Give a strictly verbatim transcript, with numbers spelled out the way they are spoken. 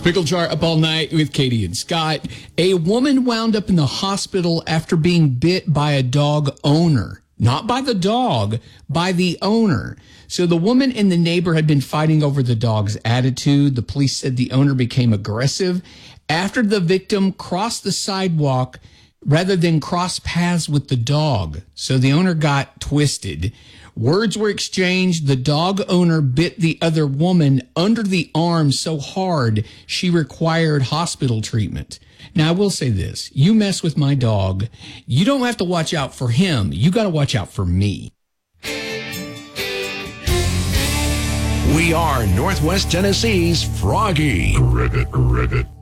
Pickle Jar up all night with Katie and Scott. A woman wound up in the hospital after being bit by a dog owner. Not by the dog, by the owner. So the woman and the neighbor had been fighting over the dog's attitude. The police said the owner became aggressive after the victim crossed the sidewalk rather than cross paths with the dog. So the owner got twisted. Words were exchanged. The dog owner bit the other woman under the arm so hard she required hospital treatment. Now, I will say this. You mess with my dog, you don't have to watch out for him. You got to watch out for me. We are Northwest Tennessee's Froggy. Ribbit, ribbit.